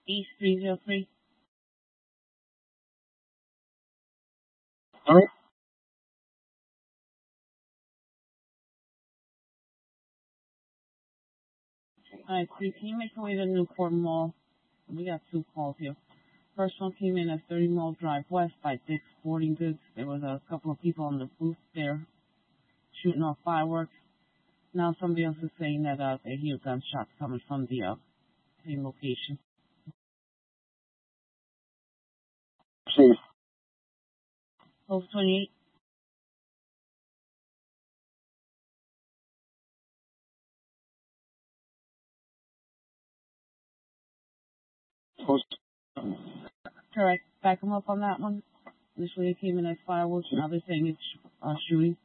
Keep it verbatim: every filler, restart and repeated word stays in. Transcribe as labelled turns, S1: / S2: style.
S1: East three zero three.
S2: All right.
S1: Alright, so can you make your way to Newport Mall? We got two calls here. First one came in at thirty Mall Drive West by Dick's Sporting Goods. There was a couple of people on the booth there shooting off fireworks. Now somebody else is saying that uh, they hear gunshots coming from the uh, same location.
S2: Chief.
S1: Post twenty-eight.
S2: Post.
S1: Correct. Back them up on that one. Initially it came in as fireworks. Now they're saying it's uh, shooting.